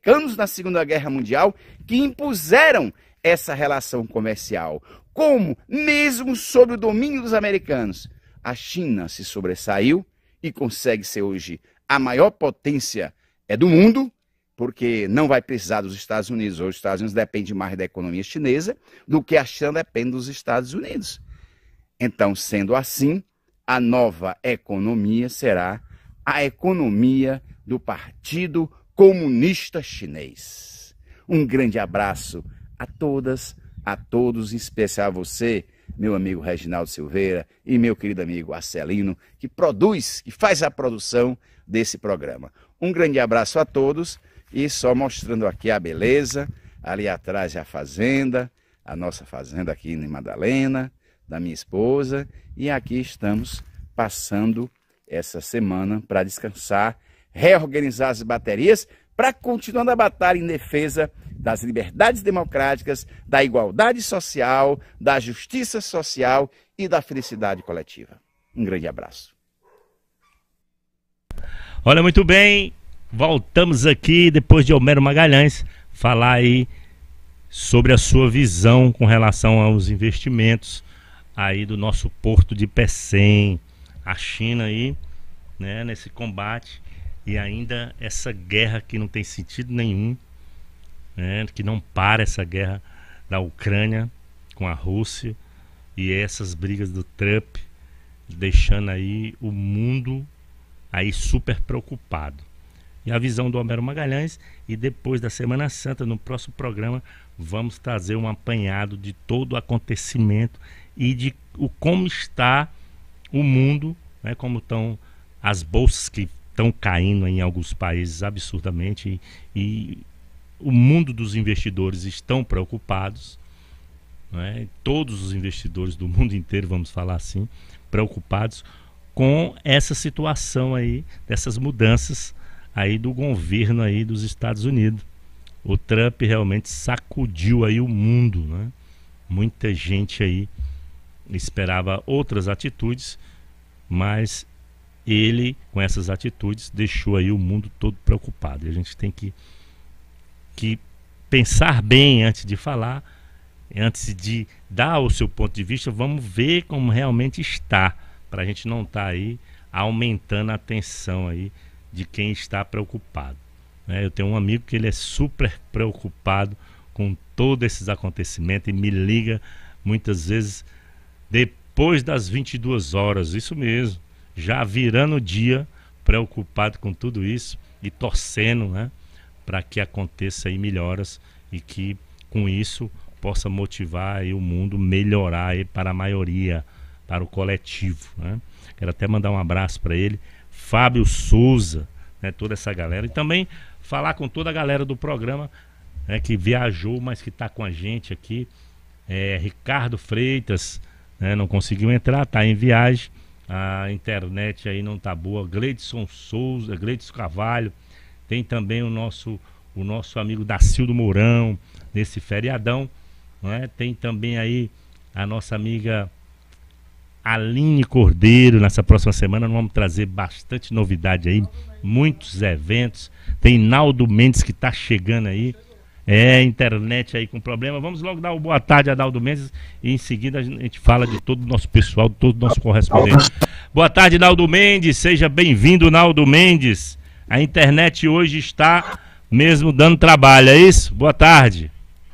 americanos na Segunda Guerra Mundial que impuseram essa relação comercial. Como, mesmo sob o domínio dos americanos, a China se sobressaiu e consegue ser hoje a maior potência do mundo, porque não vai precisar dos Estados Unidos. Os Estados Unidos dependem mais da economia chinesa do que a China depende dos Estados Unidos. Então, sendo assim, a nova economia será a economia do Partido Comunista Chinês. Um grande abraço a todas, a todos, em especial a você, meu amigo Reginaldo Silveira e meu querido amigo Arcelino, que faz a produção desse programa. Um grande abraço a todos e só mostrando aqui a beleza, ali atrás é a fazenda, a nossa fazenda aqui em Madalena, da minha esposa, e aqui estamos passando essa semana para descansar, reorganizar as baterias, para continuar a batalha em defesa das liberdades democráticas, da igualdade social, da justiça social e da felicidade coletiva. Um grande abraço. Olha, muito bem, voltamos aqui depois de Homero Magalhães falar aí sobre a sua visão com relação aos investimentos aí do nosso porto de Pecém, a China aí, né, nesse combate e ainda essa guerra que não tem sentido nenhum, né, que não para essa guerra da Ucrânia com a Rússia e essas brigas do Trump, deixando aí o mundo aí super preocupado. E a visão do Homero Magalhães, e depois da Semana Santa, no próximo programa, vamos trazer um apanhado de todo o acontecimento e de como está o mundo, né, como estão as bolsas que estão caindo em alguns países absurdamente, e o mundo dos investidores estão preocupados, né, todos os investidores do mundo inteiro, vamos falar assim, preocupados com essa situação aí, dessas mudanças aí do governo aí dos Estados Unidos. O Trump realmente sacudiu aí o mundo, né? Muita gente aí esperava outras atitudes, mas ele, com essas atitudes, deixou aí o mundo todo preocupado. E a gente tem que pensar bem antes de falar, antes de dar o seu ponto de vista. Vamos ver como realmente está, para a gente não estar aí aumentando a tensão aí de quem está preocupado. Eu tenho um amigo que ele é super preocupado com todos esses acontecimentos e me liga muitas vezes depois das 22 horas, isso mesmo, já virando o dia, preocupado com tudo isso e torcendo, né, para que aconteça aí melhoras e que com isso possa motivar aí o mundo melhorar aí para a maioria, para o coletivo, né? Quero até mandar um abraço para ele, Fábio Souza, né, toda essa galera, e também falar com toda a galera do programa, né, que viajou, mas que está com a gente aqui. Ricardo Freitas, né, não conseguiu entrar, está em viagem, a internet aí não tá boa. Gleidson Souza, Gleidson Carvalho, tem também o nosso amigo Dacildo Mourão nesse feriadão, né? Tem também aí a nossa amiga Aline Cordeiro. Nessa próxima semana nós vamos trazer bastante novidade aí, muitos eventos. Tem Naldo Mendes que tá chegando aí. Internet aí com problema. Vamos logo dar uma boa tarde a Naldo Mendes e em seguida a gente fala de todo o nosso pessoal, de todo o nosso correspondente. Boa tarde, Naldo Mendes, seja bem-vindo, Naldo Mendes. A internet hoje está mesmo dando trabalho, é isso? Boa tarde.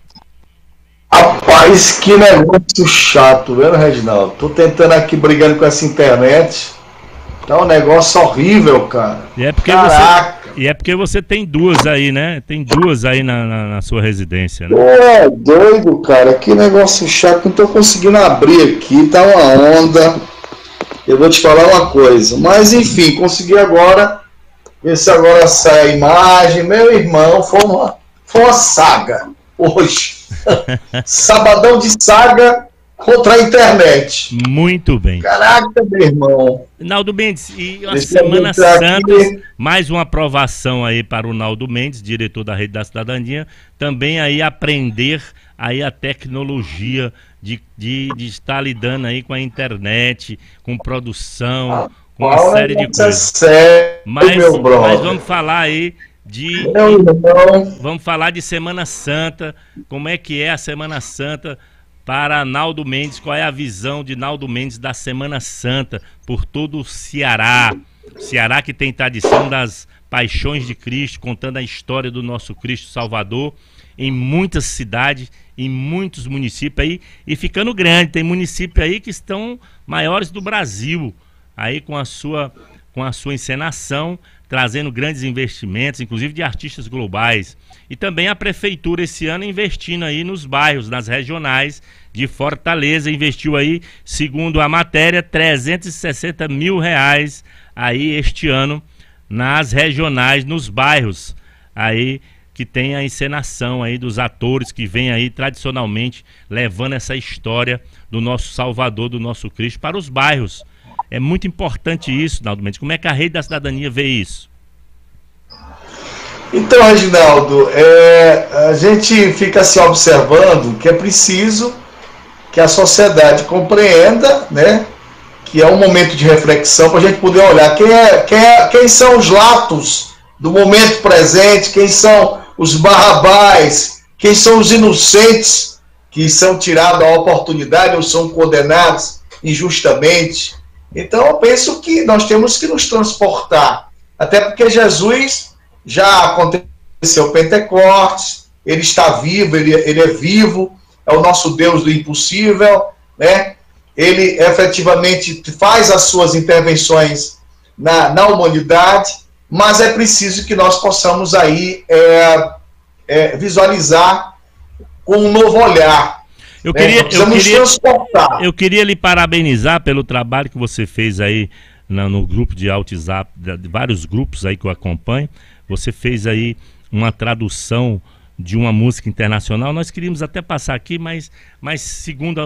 Rapaz, que negócio chato, viu, Reginaldo? Tô tentando aqui brigando com essa internet. Tá um negócio horrível, cara. E é porque você tem duas aí, né? Tem duas aí na sua residência, né? Doido, cara. Que negócio chato. Não tô conseguindo abrir aqui. Tá uma onda. Eu vou te falar uma coisa. Mas, enfim, consegui agora. Ver se agora sai a imagem. Meu irmão, foi uma saga hoje. Sabadão de saga contra a internet. Muito bem. Caraca, meu irmão. Naldo Mendes, e a Semana Santa, mais uma aprovação aí para o Naldo Mendes, diretor da Rede da Cidadania, também aí aprender aí a tecnologia de estar lidando aí com a internet, com produção, com uma série de coisas. Sério, mas vamos falar aí Vamos falar de Semana Santa. Como é que é a Semana Santa para Naldo Mendes? Qual é a visão de Naldo Mendes da Semana Santa por todo o Ceará? Ceará que tem tradição das Paixões de Cristo, contando a história do nosso Cristo Salvador em muitas cidades, em muitos municípios aí, e ficando grande. Tem municípios aí que estão maiores do Brasil, aí com a sua encenação, trazendo grandes investimentos, inclusive de artistas globais. E também a prefeitura esse ano investindo aí nos bairros, nas regionais de Fortaleza, investiu aí, segundo a matéria, R$360 mil aí este ano nas regionais, nos bairros aí que tem a encenação aí dos atores que vêm aí tradicionalmente levando essa história do nosso Salvador, do nosso Cristo para os bairros. É muito importante isso, Naldo Mendes. Como é que a Rede da Cidadania vê isso? Então, Reginaldo, a gente fica se observando que é preciso que a sociedade compreenda, né, que é um momento de reflexão para a gente poder olhar quem são os latos do momento presente, quem são os barrabás, quem são os inocentes que são tirados a oportunidade ou são condenados injustamente. Então eu penso que nós temos que nos transportar, até porque Jesus já aconteceu o Pentecostes, ele está vivo, ele é vivo, é o nosso Deus do impossível, né? Ele efetivamente faz as suas intervenções na humanidade, mas é preciso que nós possamos aí visualizar com um novo olhar. Eu queria lhe parabenizar pelo trabalho que você fez aí no grupo de WhatsApp, de vários grupos aí que eu acompanho. Você fez aí uma tradução de uma música internacional. Nós queríamos até passar aqui, mas segundo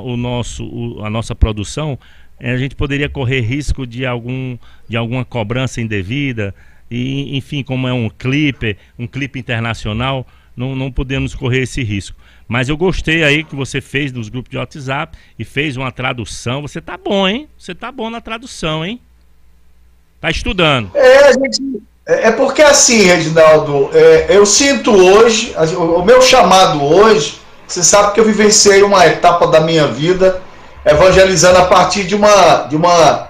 a nossa produção, a gente poderia correr risco de alguma cobrança indevida. E, enfim, como é um clipe internacional, não podemos correr esse risco. Mas eu gostei aí que você fez nos grupos de WhatsApp e fez uma tradução. Você tá bom, hein? Você tá bom na tradução, hein? Tá estudando. É porque assim, Reginaldo, eu sinto hoje, o meu chamado hoje, você sabe que eu vivenciei uma etapa da minha vida evangelizando a partir de uma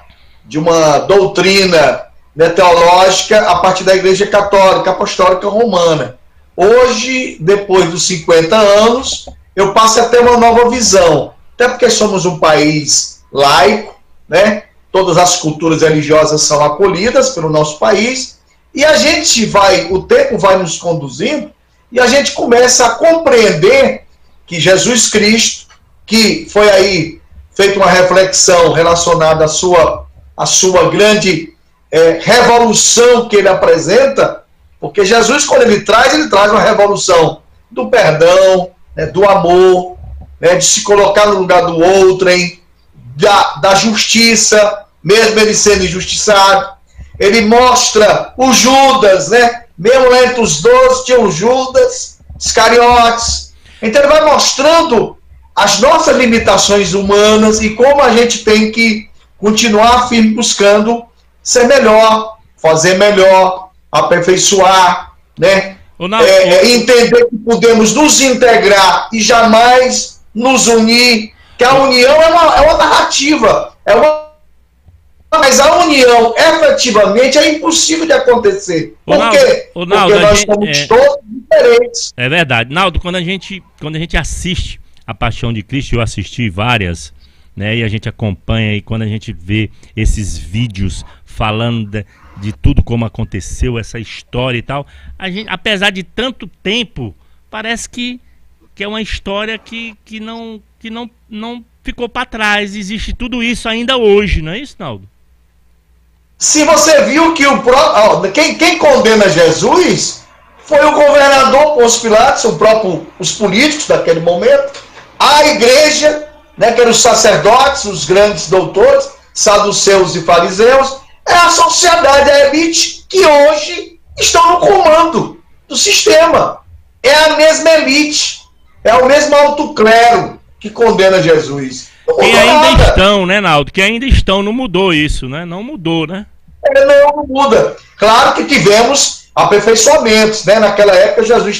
doutrina, né, teológica, a partir da Igreja Católica Apostólica Romana. Hoje, depois dos 50 anos, eu passo a ter uma nova visão, até porque somos um país laico, né? Todas as culturas religiosas são acolhidas pelo nosso país, e a gente o tempo vai nos conduzindo, e a gente começa a compreender que Jesus Cristo, que foi aí feita uma reflexão relacionada à sua grande revolução que ele apresenta, porque Jesus, quando ele traz uma revolução do perdão, né, do amor, né, de se colocar no lugar do outrem, da justiça, mesmo ele sendo injustiçado. Ele mostra o Judas, né? Mesmo entre os 12 tinha o Judas, Iscariotes. Então ele vai mostrando as nossas limitações humanas e como a gente tem que continuar firme buscando ser melhor, fazer melhor, aperfeiçoar, né? Entender que podemos nos integrar e jamais nos unir, que a união é uma narrativa, mas a união efetivamente é impossível de acontecer. Por quê? Porque nós somos todos diferentes. É verdade. Naldo, quando a gente assiste a Paixão de Cristo, eu assisti várias, né? E a gente acompanha, e quando a gente vê esses vídeos falando de tudo como aconteceu, essa história e tal, a gente, apesar de tanto tempo, parece que é uma história que não ficou para trás. Existe tudo isso ainda hoje, não é isso, Naldo? Se você viu que quem condena Jesus foi o governador Pôncio Pilatos, os políticos daquele momento, a igreja, né, que eram os sacerdotes, os grandes doutores, saduceus e fariseus, é a sociedade, a elite, que hoje estão no comando do sistema. É a mesma elite, é o mesmo alto clero que condena Jesus. Que ainda estão, né, Naldo? Que ainda estão, não mudou isso, né? Não mudou, né? Não muda. Claro que tivemos aperfeiçoamentos, né? Naquela época Jesus